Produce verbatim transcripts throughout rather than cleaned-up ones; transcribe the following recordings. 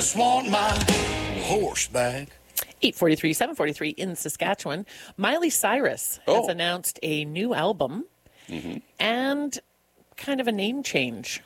Just want my horse back. eight forty-three, seven forty-three in Saskatchewan. Miley Cyrus Oh. has announced a new album Mm-hmm. and kind of a name change.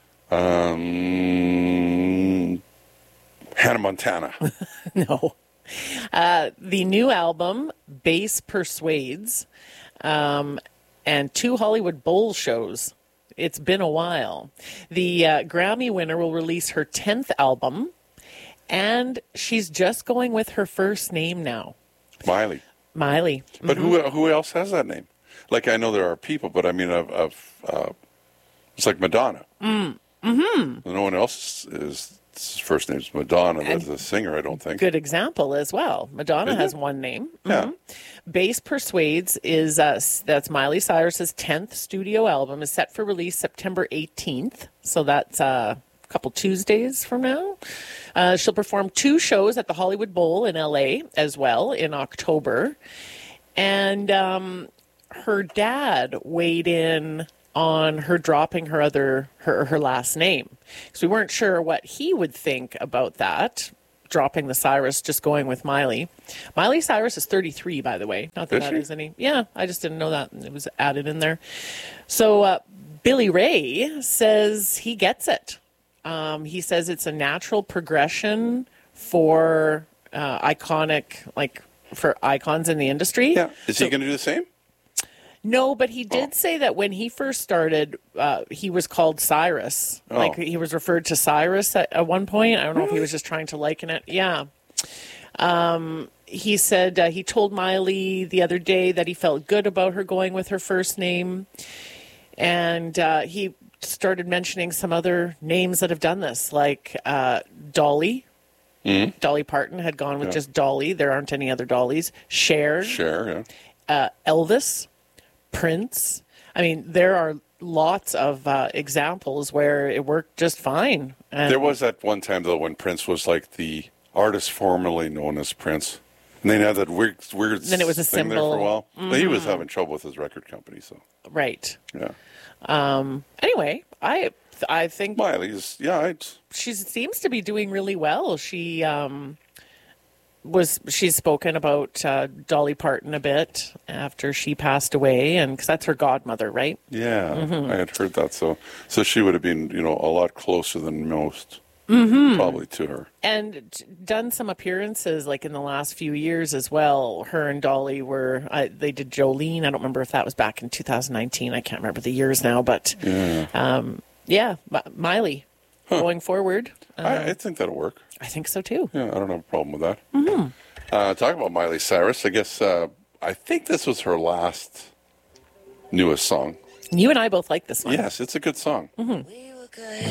Um, Hannah Montana. No. Uh, the new album, Bass Persuades, um, and two Hollywood Bowl shows. It's been a while. The uh, Grammy winner will release her tenth album, and she's just going with her first name now, Miley. Miley. But who who else has that name? Like, I know there are people, but I mean, of, of uh, it's like Madonna. Mm. Mm-hmm. No one else is, his first name's Madonna. That's a singer, I don't think. Good example as well. Madonna Is has it? one name. Yeah. Mhm. Bass Persuades is uh, s- that's Miley Cyrus's tenth studio album, is set for release September eighteenth. So that's uh, a couple Tuesdays from now. Uh, she'll perform two shows at the Hollywood Bowl in L A as well in October. And um, her dad weighed in on her dropping her other her her last name, because we weren't sure what he would think about that, dropping the Cyrus, just going with Miley. Miley Cyrus is thirty-three, by the way. Not that Is that she? is any. Yeah, I just didn't know that. It was added in there. So uh, Billy Ray says he gets it. Um, he says it's a natural progression for uh, iconic, like for icons in the industry. Yeah. Is he going to do the same? No, but he did say that when he first started, uh, he was called Cyrus. Oh. Like he was referred to Cyrus at, at one point. I don't know if he was just trying to liken it. Yeah. Um, he said uh, he told Miley the other day that he felt good about her going with her first name. And uh, he started mentioning some other names that have done this, like uh, Dolly. Mm-hmm. Dolly Parton had gone with Yeah. just Dolly. There aren't any other Dollys. Cher. Cher, yeah. Uh, Elvis. Prince. I mean, there are lots of uh, examples where it worked just fine. And There was that one time, though, when Prince was like the artist formerly known as Prince. And they had that weird, weird Then it was a thing there for a symbol. while. But he was Mhm. having trouble with his record company, so. Right. Yeah. Um, anyway, I I think Miley's, yeah, it's, she seems to be doing really well. She um, was she's spoken about uh, Dolly Parton a bit after she passed away, and because that's her godmother, right? yeah, Mhm. I had heard that. So, so she would have been, you know, a lot closer than most, Mhm. probably, to her. And t- done some appearances like in the last few years as well. Her and Dolly were, uh, they did Jolene. I don't remember if that was back in two thousand nineteen. I can't remember the years now, but Yeah. um, yeah, M- Miley going forward. Uh, I, I think that'll work. I think so too. Yeah, I don't have a problem with that. Mm-hmm. Uh, talking about Miley Cyrus, I guess, uh, I think this was her last newest song. You and I both like this one. Yes, it's a good song. Mm-hmm.